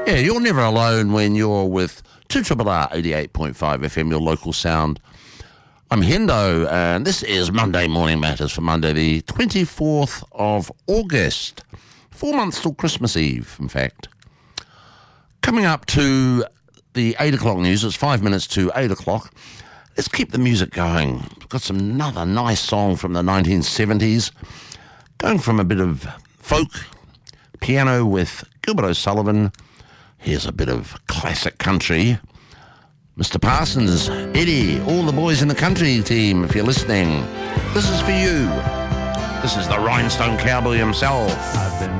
Yeah, you're never alone when you're with 2RRR 88.5 FM, your local sound. I'm Hendo, and this is Monday Morning Matters for Monday, the 24th of August. 4 months till Christmas Eve, in fact. Coming up to the 8 o'clock news, it's 5 minutes to 8 o'clock. Let's keep the music going. We've got another nice song from the 1970s, going from a bit of folk, piano with Gilbert O'Sullivan. Here's a bit of classic country. Mr. Parsons, Eddie, all the boys in the country team, if you're listening, this is for you. This is the Rhinestone Cowboy himself. I've been